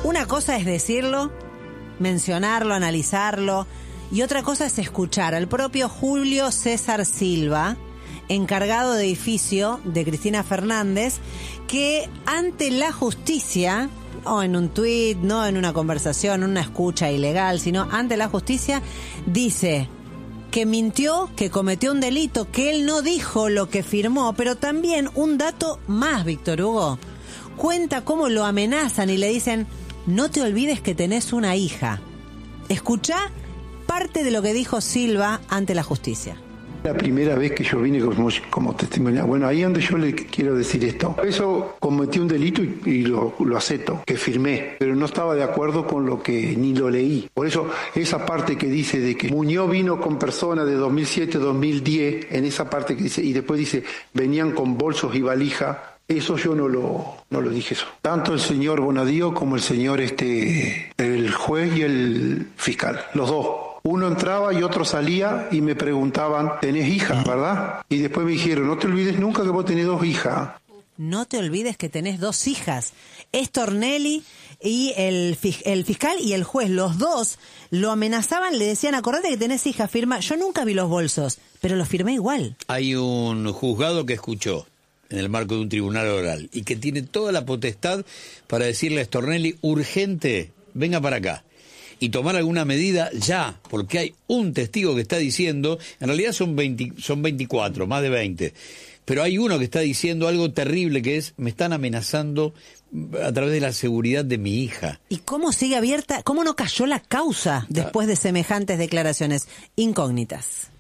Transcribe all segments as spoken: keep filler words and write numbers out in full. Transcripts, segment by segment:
una cosa es decirlo, mencionarlo, analizarlo, y otra cosa es escuchar al propio Julio César Silva, encargado de edificio de Cristina Fernández, que ante la justicia, o en un tuit, no en una conversación, una escucha ilegal, sino ante la justicia, dice que mintió, que cometió un delito, que él no dijo lo que firmó, pero también un dato más, Víctor Hugo. Cuenta cómo lo amenazan y le dicen, no te olvides que tenés una hija. Escuchá parte de lo que dijo Silva ante la justicia. La primera vez que yo vine como, como testimonio, bueno, ahí es donde yo le quiero decir esto. Eso cometí un delito y, y lo, lo acepto, que firmé, pero no estaba de acuerdo con lo que ni lo leí. Por eso esa parte que dice de que Muñoz vino con personas de dos mil siete a dos mil diez, en esa parte que dice, y después dice, venían con bolsos y valija, eso yo no lo, no lo dije eso. Tanto el señor Bonadío como el señor, este, el juez y el fiscal, los dos. Uno entraba y otro salía y me preguntaban, ¿tenés hija, verdad? Y después me dijeron, no te olvides nunca que vos tenés dos hijas. No te olvides que tenés dos hijas. Es Tornelli y el, el fiscal y el juez, los dos lo amenazaban, le decían, acordate que tenés hija, firma. Yo nunca vi los bolsos, pero los firmé igual. Hay un juzgado que escuchó en el marco de un tribunal oral y que tiene toda la potestad para decirle a Stornelli, urgente, venga para acá. Y tomar alguna medida ya, porque hay un testigo que está diciendo, en realidad son veinte, son veinticuatro, más de veinte, pero hay uno que está diciendo algo terrible, que es, me están amenazando a través de la seguridad de mi hija. ¿Y cómo sigue abierta, cómo no cayó la causa después de semejantes declaraciones? Incógnitas.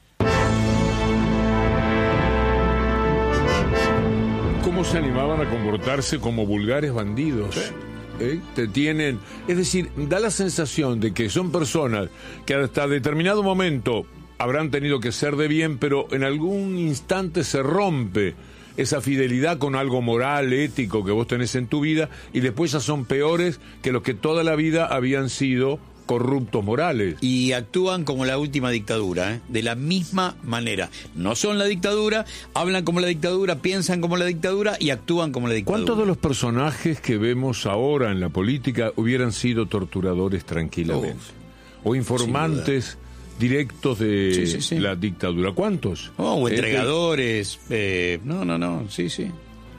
¿Cómo se animaban a comportarse como vulgares bandidos? ¿Sí? ¿Eh? Te tienen, es decir, da la sensación de que son personas que hasta determinado momento habrán tenido que ser de bien, pero en algún instante se rompe esa fidelidad con algo moral, ético que vos tenés en tu vida, y después ya son peores que los que toda la vida habían sido corruptos morales. Y actúan como la última dictadura, ¿eh? De la misma manera. No son la dictadura, hablan como la dictadura, piensan como la dictadura y actúan como la dictadura. ¿Cuántos de los personajes que vemos ahora en la política hubieran sido torturadores tranquilamente? Oh, o informantes directos de sí, sí, sí. la dictadura. ¿Cuántos? Oh, o entregadores. Eh, no, no, no, sí, sí.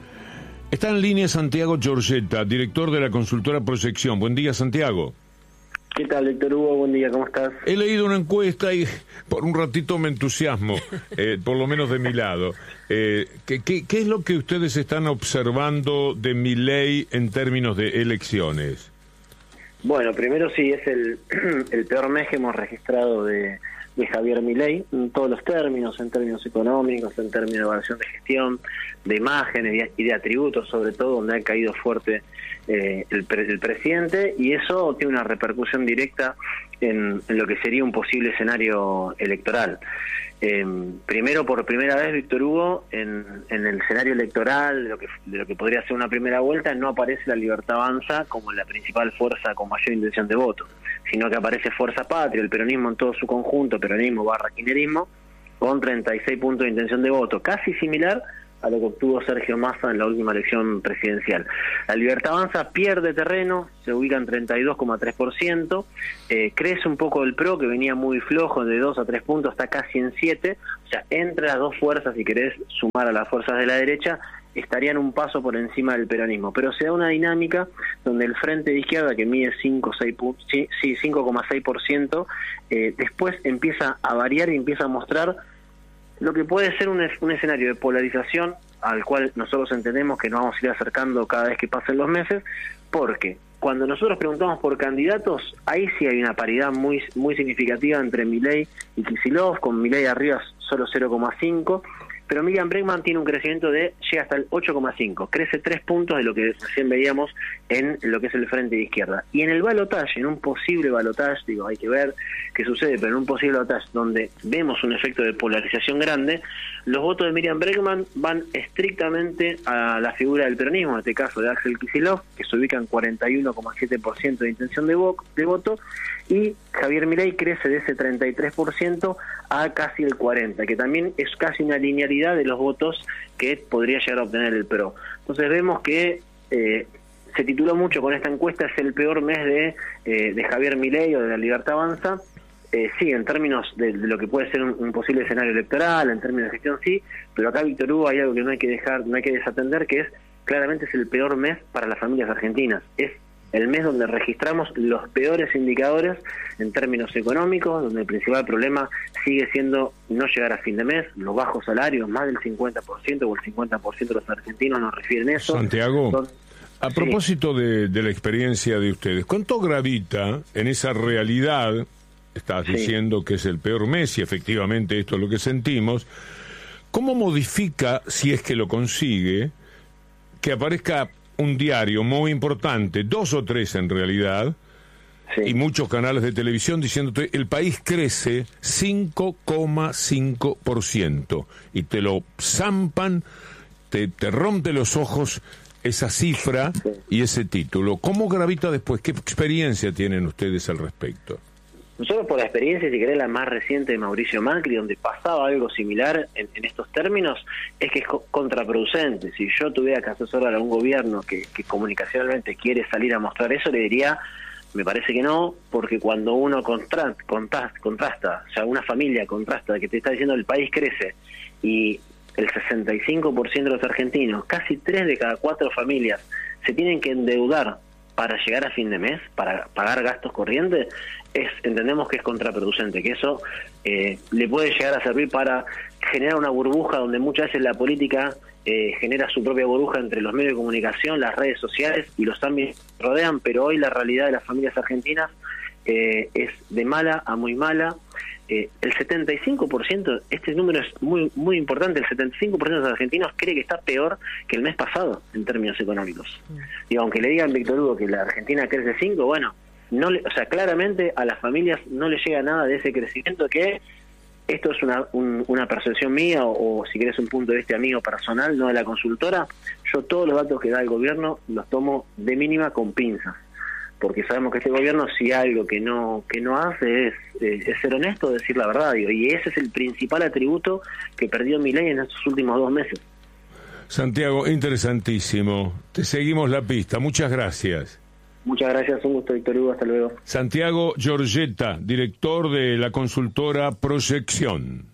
Está en línea Santiago Giorgetta, director de la consultora Proyección. Buen día, Santiago. ¿Qué tal, Víctor Hugo? Buen día, ¿cómo estás? He leído una encuesta y por un ratito me entusiasmo, eh, por lo menos de mi lado. Eh, ¿qué, qué, ¿Qué es lo que ustedes están observando de Milei en términos de elecciones? Bueno, primero sí, es el, el peor mes que hemos registrado de, de Javier Milei, en todos los términos, en términos económicos, en términos de evaluación de gestión, de imágenes y de atributos, sobre todo, donde ha caído fuerte eh, el, el presidente, y eso tiene una repercusión directa en, en lo que sería un posible escenario electoral. Eh, primero, por primera vez, Víctor Hugo, en, en el escenario electoral de lo, que, de lo que podría ser una primera vuelta, no aparece la Libertad Avanza como la principal fuerza con mayor intención de voto, sino que aparece Fuerza Patria, el peronismo en todo su conjunto, peronismo barra kirchnerismo, con treinta y seis puntos de intención de voto, casi similar a lo que obtuvo Sergio Massa en la última elección presidencial. La Libertad Avanza pierde terreno, se ubica en treinta y dos coma tres por ciento, eh, crece un poco el P R O, que venía muy flojo, de dos a tres puntos, está casi en siete, o sea, entre las dos fuerzas, si querés sumar a las fuerzas de la derecha, estarían un paso por encima del peronismo, pero se da una dinámica donde el Frente de Izquierda, que mide cinco coma seis por ciento, eh, después empieza a variar y empieza a mostrar lo que puede ser un, un escenario de polarización al cual nosotros entendemos que nos vamos a ir acercando cada vez que pasen los meses, porque cuando nosotros preguntamos por candidatos, ahí sí hay una paridad muy muy significativa entre Milei y Kicillof, con Milei arriba solo cero coma cinco, pero Miriam Bregman tiene un crecimiento de, llega hasta el ocho coma cinco, crece tres puntos de lo que recién veíamos en lo que es el Frente de Izquierda. Y en el balotaje, en un posible balotaje, digo, hay que ver qué sucede, pero en un posible balotaje donde vemos un efecto de polarización grande, los votos de Miriam Bregman van estrictamente a la figura del peronismo, en este caso de Axel Kicillof, que se ubica en cuarenta y uno coma siete por ciento de intención de, vo de voto, y Javier Milei crece de ese treinta y tres por ciento a casi el cuarenta por ciento, que también es casi una linealidad de los votos que podría llegar a obtener el P R O. Entonces vemos que eh, se tituló mucho con esta encuesta, es el peor mes de, eh, de Javier Milei o de La Libertad Avanza. Eh, sí, en términos de, de lo que puede ser un, un posible escenario electoral, en términos de gestión sí, pero acá, Víctor Hugo, hay algo que no hay que dejar, no hay que desatender, que es, claramente es el peor mes para las familias argentinas. Es el mes donde registramos los peores indicadores en términos económicos, donde el principal problema sigue siendo no llegar a fin de mes, los bajos salarios, más del cincuenta por ciento o el cincuenta por ciento de los argentinos nos refieren eso. Santiago, Son, a propósito sí. de, de la experiencia de ustedes, ¿cuánto gravita en esa realidad? Estás sí. diciendo que es el peor mes y efectivamente esto es lo que sentimos. ¿Cómo modifica, si es que lo consigue, que aparezca un diario muy importante, dos o tres en realidad, sí. y muchos canales de televisión diciéndote el país crece cinco coma cinco por ciento y te lo zampan, te, te rompe los ojos esa cifra sí. y ese título? ¿Cómo gravita después? ¿Qué experiencia tienen ustedes al respecto? Nosotros, por la experiencia, si querés, la más reciente de Mauricio Macri, donde pasaba algo similar en, en estos términos, es que es co contraproducente. Si yo tuviera que asesorar a un gobierno que, que comunicacionalmente quiere salir a mostrar eso, le diría, me parece que no, porque cuando uno contra, contrasta, contrasta, o sea, una familia contrasta, que te está diciendo el país crece, y el sesenta y cinco por ciento de los argentinos, casi tres de cada cuatro familias, se tienen que endeudar para llegar a fin de mes, para pagar gastos corrientes, es entendemos que es contraproducente, que eso eh, le puede llegar a servir para generar una burbuja donde muchas veces la política eh, genera su propia burbuja entre los medios de comunicación, las redes sociales y los ámbitos que rodean, pero hoy la realidad de las familias argentinas eh, es de mala a muy mala. Eh, el setenta y cinco por ciento, este número es muy muy importante, el setenta y cinco por ciento de los argentinos cree que está peor que el mes pasado en términos económicos. Mm. Y aunque le digan, Víctor Hugo, que la Argentina crece cinco, bueno, no le, o sea, claramente a las familias no les llega nada de ese crecimiento, que esto es una, un, una percepción mía o, o si querés un punto de vista mío personal, no de la consultora. Yo todos los datos que da el gobierno los tomo de mínima con pinzas, porque sabemos que este gobierno, si algo que no que no hace es, eh, es ser honesto, decir la verdad, digo, y ese es el principal atributo que perdió Milei en estos últimos dos meses. Santiago, interesantísimo. Te seguimos la pista. Muchas gracias. Muchas gracias, un gusto, Víctor Hugo, hsta luego. Santiago Giorgetta, director de la consultora Proyección.